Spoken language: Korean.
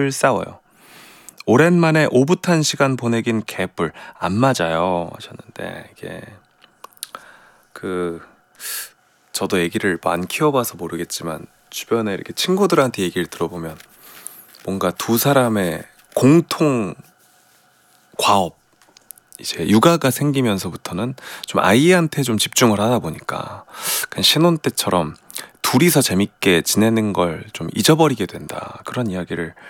늘 싸워요. 오랜만에 오붓한 시간 보내긴 개뿔 안 맞아요 하셨는데, 이게 저도 애기를 안 키워봐서 모르겠지만 주변에 이렇게 친구들한테 얘기를 들어보면 뭔가 두 사람의 공통 과업, 이제 육아가 생기면서부터는 좀 아이한테 좀 집중을 하다 보니까 그냥 신혼 때처럼 둘이서 재밌게 지내는 걸 좀 잊어버리게 된다, 그런 이야기를